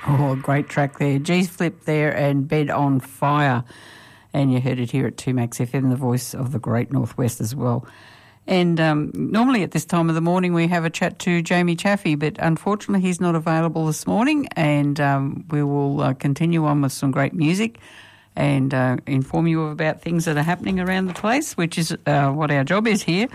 Oh, great track there. G-Flip there and Bed on Fire. And you heard it here at 2Max FM, the voice of the Great Northwest as well. And normally at this time of the morning we have a chat to Jamie Chaffey, but unfortunately he's not available this morning, and we will continue on with some great music and inform you about things that are happening around the place, which is what our job is here.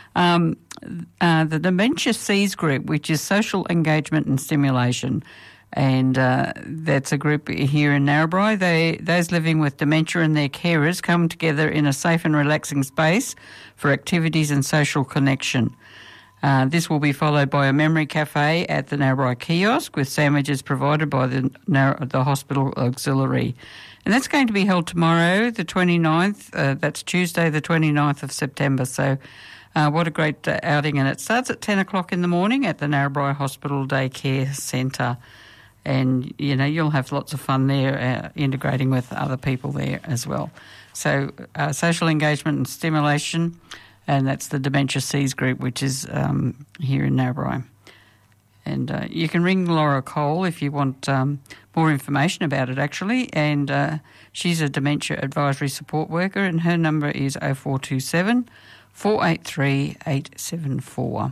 The Dementia Seas Group, which is social engagement and stimulation, and that's a group here in Narrabri. Those living with dementia and their carers come together in a safe and relaxing space for activities and social connection. This will be followed by a memory cafe at the Narrabri kiosk with sandwiches provided by the hospital auxiliary. And that's going to be held tomorrow, the 29th. That's Tuesday, the 29th of September. So what a great outing. And it starts at 10 o'clock in the morning at the Narrabri Hospital Day Care Centre. And, you know, you'll have lots of fun there integrating with other people there as well. So social engagement and stimulation, and that's the Dementia Seas Group, which is here in Narrabri. And you can ring Laura Cole if you want more information about it, actually. And she's a dementia advisory support worker, and her number is 0427 483 874.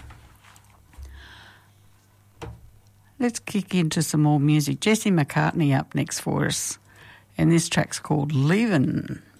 Let's kick into some more music. Jesse McCartney up next for us, and this track's called Leavin'.